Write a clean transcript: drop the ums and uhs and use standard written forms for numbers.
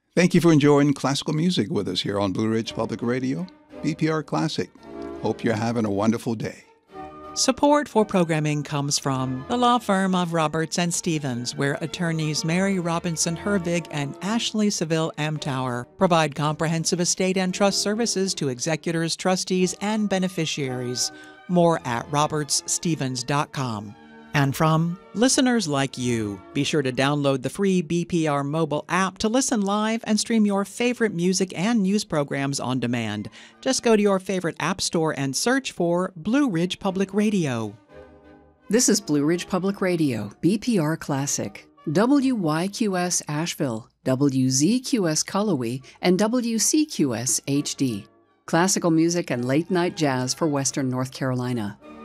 Thank you for enjoying classical music with us here on Blue Ridge Public Radio, BPR Classic. Hope you're having a wonderful day. Support for programming comes from the law firm of Roberts and Stevens, where attorneys Mary Robinson Hervig and Ashley Seville Amtower provide comprehensive estate and trust services to executors, trustees, and beneficiaries. More at robertsstevens.com. And from listeners like you, be sure to download the free BPR mobile app to listen live and stream your favorite music and news programs on demand. Just go to your favorite app store and search for Blue Ridge Public Radio. This is Blue Ridge Public Radio, BPR Classic, WYQS Asheville, WZQS Cullowhee, and WCQS HD. Classical music and late-night jazz for Western North Carolina.